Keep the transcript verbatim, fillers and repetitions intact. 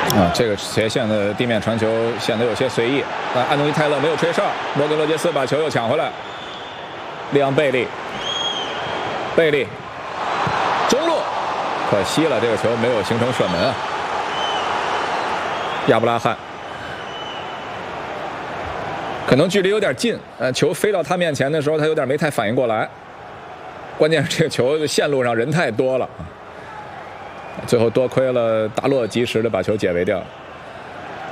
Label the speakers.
Speaker 1: 啊，这个斜线的地面传球显得有些随意。但安东尼泰勒没有吹哨，摩根罗杰斯把球又抢回来。利昂贝利，贝利中路，可惜了，这个球没有形成射门啊。亚布拉罕。 可能距离有点近，呃，球飞到他面前的时候，他有点没太反应过来。关键是这个球线路上人太多了，最后多亏了达洛及时的把球解围掉。